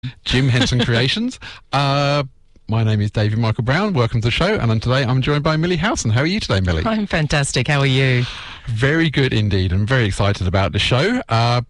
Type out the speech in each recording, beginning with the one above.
Jim Henson Creations. My name is David Michael Brown. Welcome to the show. And today I'm joined by Millie Howson. How are you today, Millie? I'm fantastic. How are you? Very good indeed. I'm very excited about the show.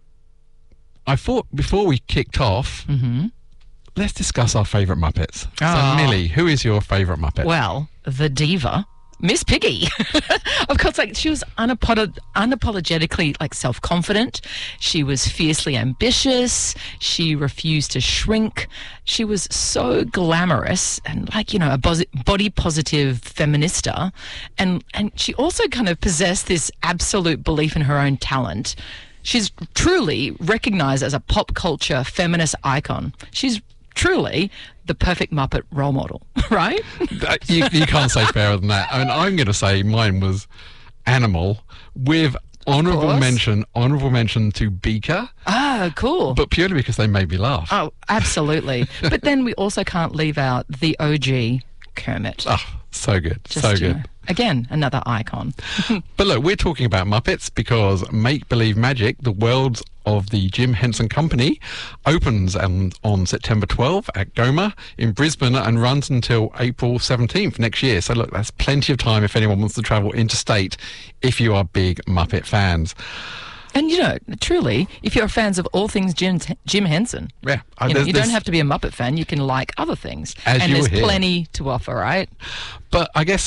I thought before we kicked off, let's discuss our favourite Muppets. So, Millie, who is your favourite Muppet? Well, the diva, Miss Piggy. Of course, she was unapologetically self-confident. She was fiercely ambitious. She refused to shrink. She was so glamorous and a body positive feminista. And she also kind of possessed this absolute belief in her own talent. She's truly recognised as a pop culture feminist icon. She's truly the perfect Muppet role model, right? You can't say fairer than that. I mean, I'm going to say mine was Animal with honourable mention to Beaker. Ah, cool. But purely because they made me laugh. Oh, absolutely. But then we also can't leave out the OG Kermit. Oh, so good. So good. Again, another icon. But look, we're talking about Muppets because Make Believe Magic, the world of the Jim Henson Company, opens on September 12 at Goma in Brisbane and runs until April 17th next year. So look, that's plenty of time if anyone wants to travel interstate if you are big Muppet fans. And, truly, if you're fans of all things Jim Henson, yeah, you don't have to be a Muppet fan. You can like other things. And there's plenty to offer, right? But I guess,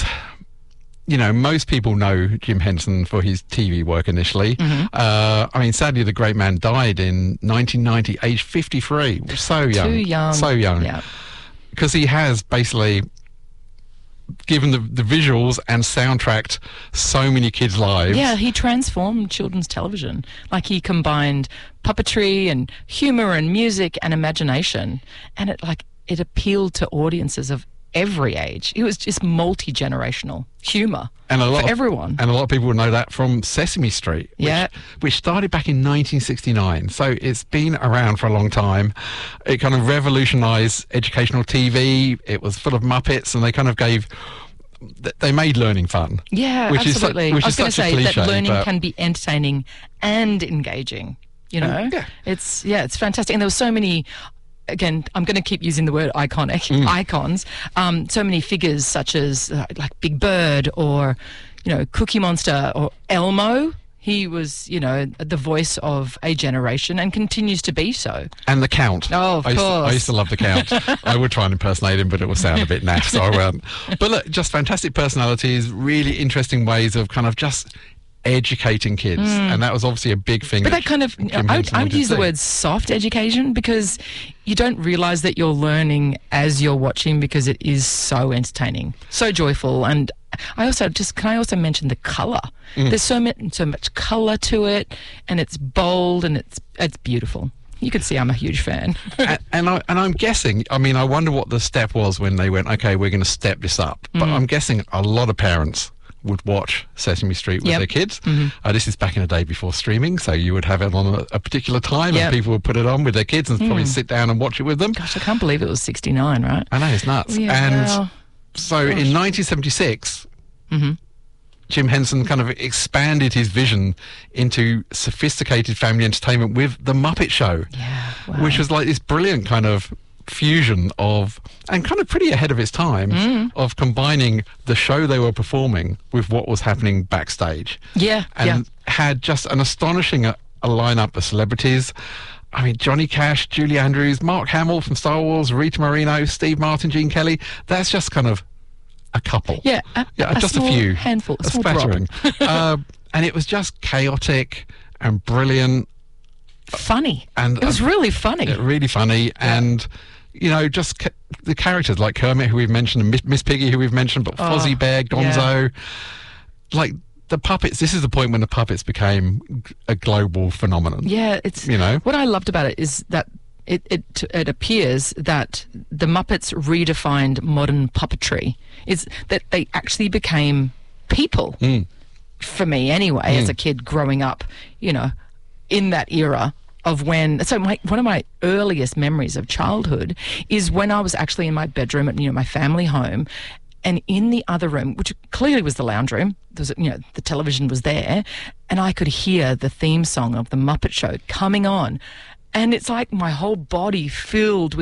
most people know Jim Henson for his TV work initially. I mean, sadly, the great man died in 1990, aged 53. So young. Too young. So young. Yeah. Because he has basically given the visuals and soundtracked so many kids' lives. Yeah, he transformed children's television. He combined puppetry and humour and music and imagination. And it appealed to audiences of every age. It was just multi-generational humour for everyone. And a lot of people would know that from Sesame Street, which started back in 1969. So it's been around for a long time. It kind of revolutionised educational TV. It was full of Muppets, and they kind of they made learning fun. Yeah, absolutely. I was going to say that learning can be entertaining and engaging. It's fantastic. And there were so many. Again, I'm going to keep using the word iconic, icons. So many figures such as Big Bird or, Cookie Monster or Elmo. He was, the voice of a generation and continues to be so. And the Count. Oh, of course. I used to love the Count. I would try and impersonate him, but it would sound a bit naff, so I won't. But look, just fantastic personalities, really interesting ways of kind of just educating kids, and that was obviously a big thing. But that kind of, I would use the word soft education because you don't realise that you're learning as you're watching because it is so entertaining, so joyful. And can I also mention the colour? There's so much colour to it, and it's bold and it's beautiful. You can see I'm a huge fan. and I'm guessing, I wonder what the step was when they went, okay, we're going to step this up. But I'm guessing a lot of parents would watch Sesame Street with their kids. This is back in the day before streaming, so you would have it on a particular time and people would put it on with their kids and probably sit down and watch it with them. Gosh, I can't believe it was 69, right? I know, it's nuts. Yeah, in 1976, Jim Henson kind of expanded his vision into sophisticated family entertainment with The Muppet Show, which was this brilliant kind of fusion of, and kind of pretty ahead of its time, of combining the show they were performing with what was happening backstage. Had just an astonishing a lineup of celebrities. Johnny Cash, Julie Andrews, Mark Hamill from Star Wars, Rita Moreno, Steve Martin, Gene Kelly. That's just kind of a couple. Just a few. Handful. A splattering. And it was just chaotic and brilliant. Funny. And it was really funny. Really funny. And just the characters like Kermit, who we've mentioned, and Miss Piggy, who we've mentioned, but Fozzie Bear, Gonzo, the puppets. This is the point when the puppets became a global phenomenon. Yeah, it's what I loved about it is that it appears that the Muppets redefined modern puppetry. Is that they actually became people. For me, anyway, as a kid growing up, in that era. One of my earliest memories of childhood is when I was actually in my bedroom at my family home, and in the other room, which clearly was the lounge room, the television was there, and I could hear the theme song of The Muppet Show coming on, and it's like my whole body filled with